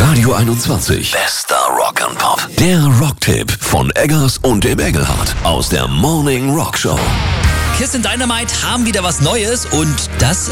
Radio 21. Bester Rock'n'Pop. Der Rocktipp von Eggers und dem Engelhardt aus der Morning Rock Show. Kiss and Dynamite haben wieder was Neues und das